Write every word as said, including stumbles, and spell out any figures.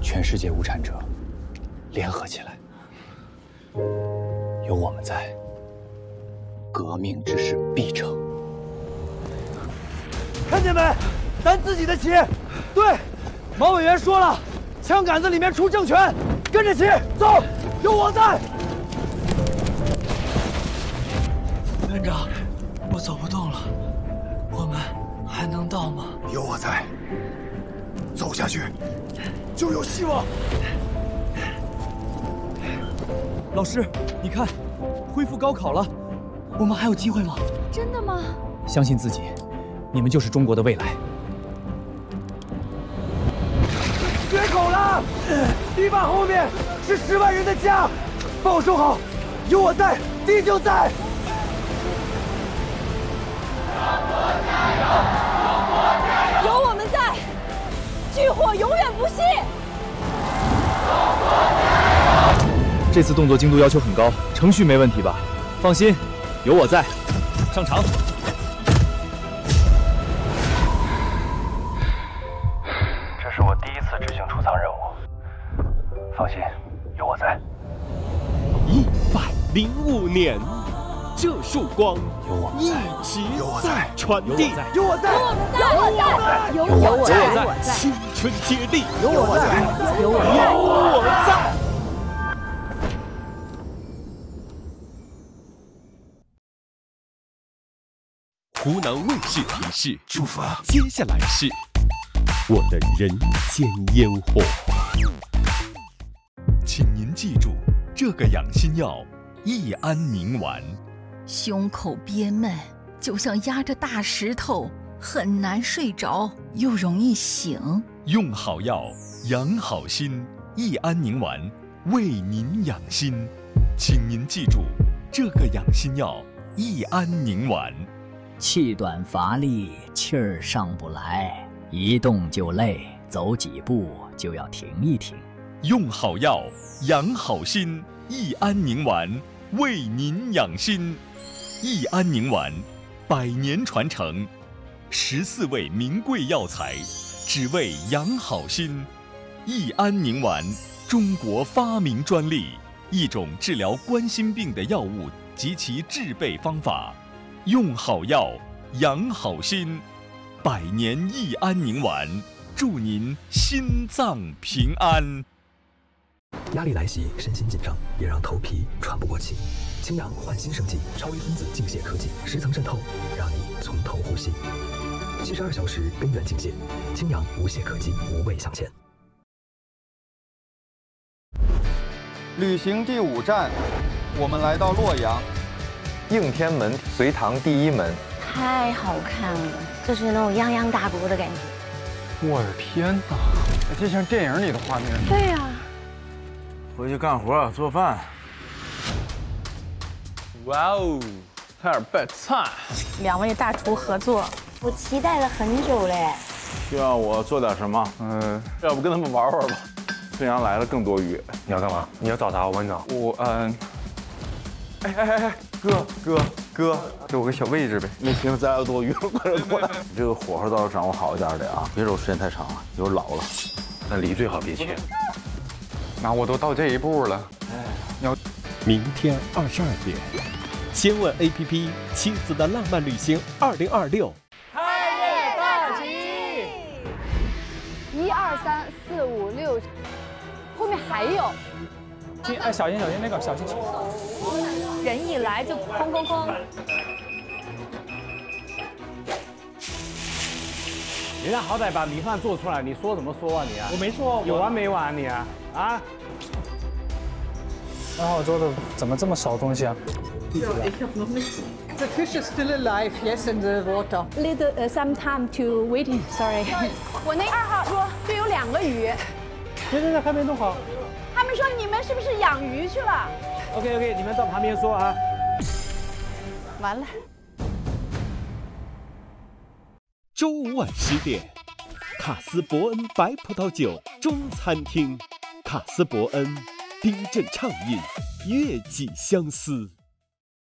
全世界无产者联合起来，有我们在，革命之势必成。 看见没？咱自己的旗。对，毛委员说了，枪杆子里面出政权，跟着旗走，有我在。 院长，我走不动了，我们还能到吗？ 有我在，走下去就有希望。 老师，你看，恢复高考了， 我们还有机会吗？ 真的吗？ 相信自己，你们就是中国的未来。 决口了，堤坝后面是十万人的家，保守好，有我在，地就在。 有我们在，炬火永远不熄。 这次动作精度要求很高，程序没问题吧？放心，有我在。上场。 这是我第一次执行出舱任务，放心，有我在。 一百零五年，这束光有我们一在， 直在传递。 有我在， 有我在，有我在，有我在， 青春接力， 有我在， 有我在， 有我在。湖南卫视提示： 出发。 接下来是我的人间烟火。 请您记住这个养心药益安宁丸。 胸口憋闷，就像压着大石头，很难睡着，又容易醒。 用好药，养好心，益安宁丸为您养心。请您记住这个养心药益安宁丸。 气短乏力，气儿上不来，一动就累，走几步就要停一停。 用好药，养好心，益安宁丸为您养心。益安宁丸，百年传承，十四味名贵药材，只为养好心。益安宁丸，中国发明专利，一种治疗冠心病的药物及其制备方法。用好药，养好心，百年益安宁丸，祝您心脏平安。 压力来袭，身心紧张，也让头皮喘不过气。清扬焕新生机超微分子净泻科技，十层渗透，让你从头呼吸。七十二小时根源净泻，清扬无懈可击，无畏向前。 旅行第五站，我们来到洛阳。应天门，隋唐第一门， 太好看了，就是那种泱泱大国的感觉。 我的天哪，这像电影里的画面。 对呀、啊。 回去干活做饭。哇哦，菜儿白菜。 两位大厨合作，我期待了很久嘞。 需要我做点什么？嗯，要不跟他们玩玩吧。孙杨来了更多余。 你要干嘛？你要找他？我帮你找。 我嗯。哎哎哎哎，哥哥哥，给我个小位置呗。 那行，咱俩多余了，快点过来。你这个火候倒是掌握好一点的啊，别揉时间太长了，一会儿老了。 那梨最好别切。 那我都到这一步了，要明天二十二点，千问 A P P《妻子的浪漫旅行二零二六》。 开业大吉！一二三四五六，后面还有。 哎，小心小心，那个小心。 人一来就哐哐哐。 人家好歹把米饭做出来，你说怎么说啊你啊？ 我没说， 有完没完你啊？啊？ 然后我做的怎么这么少东西啊 The fish is still alive, yes, in the water. Little, uh, some time to waiting. Sorry. 我那二号说就有两个鱼。 行行行，还没弄好。 他们说你们是不是养鱼去了 ？OK OK， 你们到旁边说啊。 完了。 周五晚十点，卡斯伯恩白葡萄酒中餐厅，卡斯伯恩冰镇畅饮，月季相思。